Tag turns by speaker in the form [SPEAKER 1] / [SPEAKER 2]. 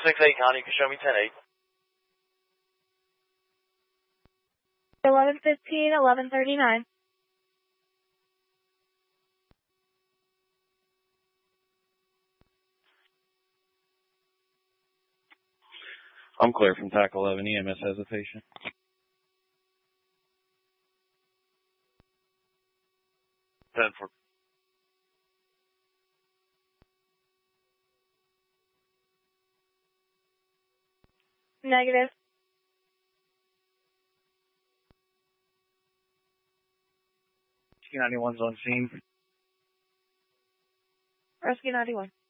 [SPEAKER 1] 6-8, Connie, you can show me 10-8.
[SPEAKER 2] 11:15, 11:39.
[SPEAKER 3] I'm clear from TAC 11. EMS has a patient.
[SPEAKER 1] For
[SPEAKER 2] Negative.
[SPEAKER 3] Rescue 91's on scene.
[SPEAKER 2] Rescue 91.